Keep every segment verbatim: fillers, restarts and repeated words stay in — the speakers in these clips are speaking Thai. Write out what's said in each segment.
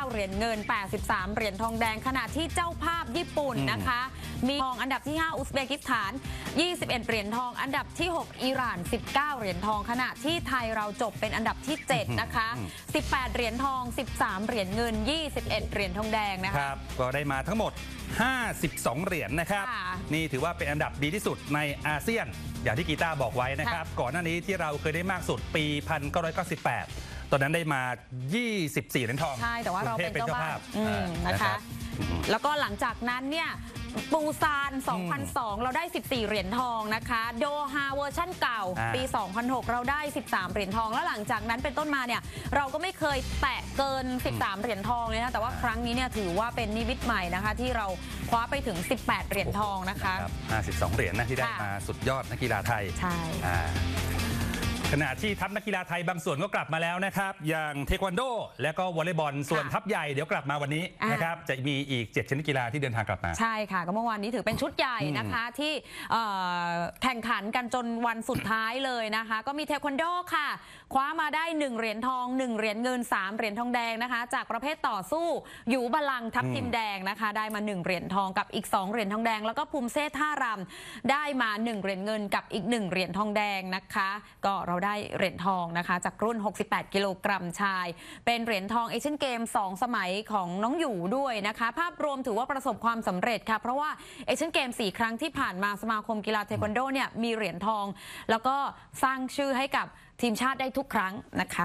เหรียญเงินแปดสิบสามเหรียญทองแดงขณะที่เจ้าภาพญี่ปุ่นนะคะมีทองอันดับที่ห้าอุซเบกิสถานยี่สิบเอ็ดเหรียญทองอันดับที่หกอิหร่านสิบเก้าเหรียญทองขณะที่ไทยเราจบเป็นอันดับที่เจ็ดนะคะสิบแปดเหรียญทองสิบสามเหรียญเงินยี่สิบเอ็ดเหรียญทองแดงนะคะครับก็ได้มาทั้งหมดห้าสิบสองเหรียญนะครับนี่ถือว่าเป็นอันดับดีที่สุดในอาเซียนอย่างที่กีตาร์บอกไว้นะครับก่อนหน้านี้ที่เราเคยได้มากสุดปีหนึ่งพันเก้าร้อยเก้าสิบแปดตอนนั้นได้มายี่สิบสี่เหรียญทองใช่แต่ว่าเราเป็นเจ้าภาพนะคะแล้วก็หลังจากนั้นเนี่ยปูซานสองพันสองเราได้สิบสี่เหรียญทองนะคะโดฮาเวอร์ชั่นเก่าปีสองพันหกเราได้สิบสามเหรียญทองแล้วหลังจากนั้นเป็นต้นมาเนี่ยเราก็ไม่เคยแตะเกินสิบสามเหรียญทองเลยนะแต่ว่าครั้งนี้เนี่ยถือว่าเป็นนิมิตใหม่นะคะที่เราคว้าไปถึงสิบแปดเหรียญทองนะคะห้าสิบสองเหรียญนะที่ได้มาสุดยอดนักกีฬาไทยใช่ขณะที่ทัพนักกีฬาไทยบางส่วนก็กลับมาแล้วนะครับอย่างเทควันโดและก็วอลเลย์บอลส่วนทัพใหญ่เดี๋ยวกลับมาวันนี้นะครับจะมีอีกเจ็ดชนิดกีฬาที่เดินทางกลับมาใช่ค่ะก็เมื่อวานนี้ถือเป็นชุดใหญ่นะคะที่แข่งขันกันจนวันสุดท้ายเลยนะคะก็มีเทควันโดค่ะคว้ามาได้หนึ่งเหรียญทองหนึ่งเหรียญเงินสามเหรียญทองแดงนะคะจากประเภทต่อสู้หยูบาลังทัพทีมแดงนะคะได้มาหนึ่งเหรียญทองกับอีกสองเหรียญทองแดงแล้วก็ภูมิเซท่ารำได้มาหนึ่งเหรียญเงินกับอีกหนึ่งเหรียญทองแดงนะคะก็เราได้เหรียญทองนะคะจากรุ่นหกสิบแปดกิโลกรัมชายเป็นเหรียญทองเอเชียนเกมสองสมัยของน้องหยูด้วยนะคะภาพรวมถือว่าประสบความสำเร็จค่ะเพราะว่าเอเชียนเกมสี่ครั้งที่ผ่านมาสมาคมกีฬาเทควันโดเนี่ยมีเหรียญทองแล้วก็สร้างชื่อให้กับทีมชาติได้ทุกครั้งนะคะ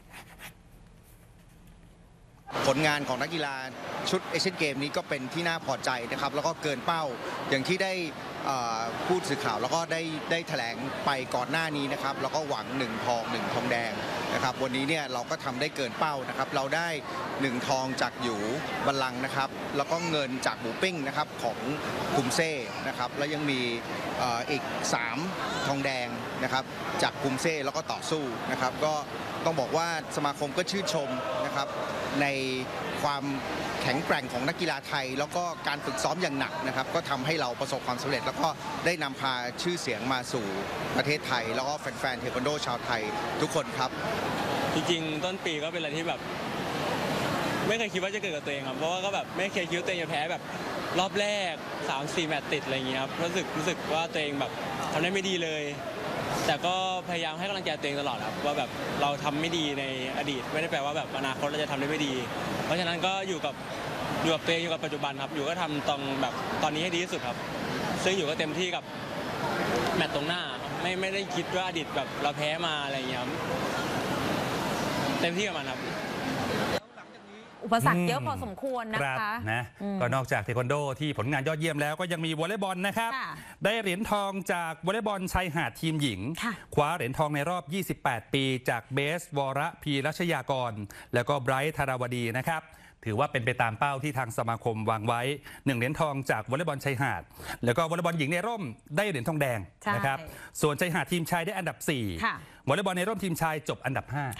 ผลงานของนักกีฬาชุดเอเชียนเกมนี้ก็เป็นที่น่าพอใจนะครับแล้วก็เกินเป้าอย่างที่ได้พูดสื่อข่าวแล้วก็ได้ได้แถลงไปก่อนหน้านี้นะครับแล้วก็หวังหนึ่งทองหนึ่งทองแดงนะครับวันนี้เนี่ยเราก็ทำได้เกินเป้านะครับเราได้หนึ่งทองจากหยูบัลลังก์นะครับแล้วก็เงินจากหมูปิ้งนะครับของคุมเซ่นะครับแล้วยังมีอีกสามทองแดงนะครับจากคุมเซ่แล้วก็ต่อสู้นะครับก็ต้องบอกว่าสมาคมก็ชื่นชมนะครับในความแข็งแกร่งของนักกีฬาไทยแล้วก็การฝึกซ้อมอย่างหนักนะครับก็ทำให้เราประสบความสำเร็จแล้วก็ได้นำพาชื่อเสียงมาสู่ประเทศไทยแล้วก็แฟนๆเทควันโดชาวไทยทุกคนครับจริงๆต้นปีก็เป็นอะไรที่แบบไม่เคยคิดว่าจะเกิดกับตัวเองครับเพราะว่าก็แบบไม่เคยคิดว่าตัวเองจะแพ้แบบรอบแรก สามสี่ แมตช์ติดอะไรอย่างเงี้ยครับรู้สึกรู้สึกว่าตัวเองแบบทำได้ไม่ดีเลยแต่ก็พยายามให้กำลังใจตัวเองตลอดครับว่าแบบเราทำไม่ดีในอดีตไม่ได้แปลว่าแบบอนาคตเราจะทำได้ไม่ดีเพราะฉะนั้นก็อยู่กับอยู่กับตัวเองอยู่กับปัจจุบันครับอยู่ก็ทำตรงแบบตอนนี้ให้ดีที่สุดครับซึ่งอยู่ก็เต็มที่กับแมตช์ตรงหน้าไม่ไม่ได้คิดว่าอดีตแบบเราแพ้มาอะไรอย่างเงี้ยเต็มที่กับมันครับอุปสรรคเยอะพอสมควรนะคะนะก็นอกจากเทควันโดที่ผลงานยอดเยี่ยมแล้วก็ยังมีวอลเลย์บอลนะครับได้เหรียญทองจากวอลเลย์บอลชายหาดทีมหญิงคว้าเหรียญทองในรอบยี่สิบแปดปีจากเบสวรพีรัชยากรแล้วก็ไบรท์ธาราวดีนะครับถือว่าเป็นไปตามเป้าที่ทางสมาคมวางไว้หนึ่งเหรียญทองจากวอลเลย์บอลชายหาดแล้วก็วอลเลย์บอลหญิงในร่มได้เหรียญทองแดงนะครับส่วนชายหาดทีมชายได้อันดับสี่วอลเลย์บอลในร่มทีมชายจบอันดับห้า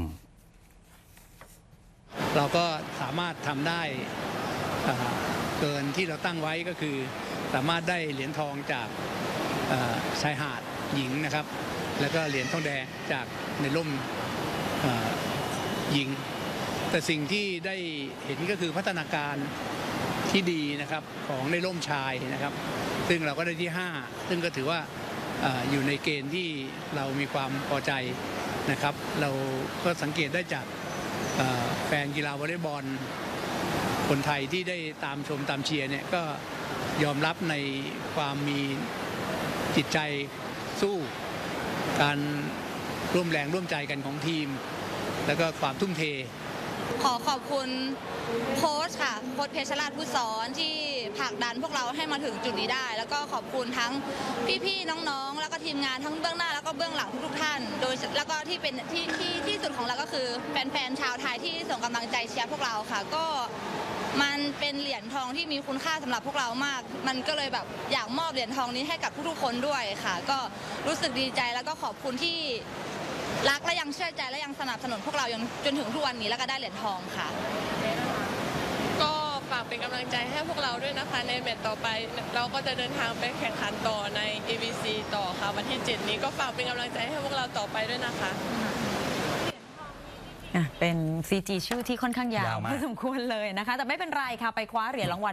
เราก็สามารถทำได้เกินที่เราตั้งไว้ก็คือสามารถได้เหรียญทองจากชายหาดหญิงนะครับแล้วก็เหรียญทองแดงจากในร่มหญิงแต่สิ่งที่ได้เห็นก็คือพัฒนาการที่ดีนะครับของในร่มชายนะครับซึ่งเราก็ได้ที่ห้าซึ่งก็ถือว่าอยู่ในเกณฑ์ที่เรามีความพอใจนะครับเราก็สังเกตได้จากแฟนกีฬาวอลเลย์บอลคนไทยที่ได้ตามชมตามเชียร์เนี่ยก็ยอมรับในความมีจิตใจสู้การร่วมแรงร่วมใจกันของทีมแล้วก็ความทุ่มเทขอขอบคุณโค้ชค่ะโค้ชเพชรราชผู้สอนที่ผลักดันพวกเราให้มาถึงจุดนี้ได้แล้วก็ขอบคุณทั้งพี่ๆน้องๆแล้วก็ทีมงานทั้งเบื้องหน้าแล้วก็เบื้องหลังทุกๆท่านโดยแล้วก็ที่เป็นที่ที่ที่สุดของเราก็คือแฟนๆชาวไทยที่ส่งกำลังใจเชียร์พวกเราค่ะก็มันเป็นเหรียญทองที่มีคุณค่าสำหรับพวกเรามากมันก็เลยแบบอยากมอบเหรียญทองนี้ให้กับทุกๆคนด้วยค่ะก็รู้สึกดีใจแล้วก็ขอบคุณที่รักและยังเชื่อใจและยังสนับสนุนพวกเราจนถึงทุกวันนี้แล้วก็ได้เหรียญทองค่ะก็ฝากเป็นกำลังใจให้พวกเราด้วยนะคะในแมตช์ต่อไปเราก็จะเดินทางไปแข่งขันต่อใน เอ บี ซี ต่อค่ะวันที่เจ็ดนี้ก็ฝากเป็นกำลังใจให้พวกเราต่อไปด้วยนะคะเป็น ซี จี ชื่อที่ค่อนข้างยาวยาวมากพอสมควรเลยนะคะ แต่ไม่เป็นไรค่ะ ไปคว้าเหรียญรางวัล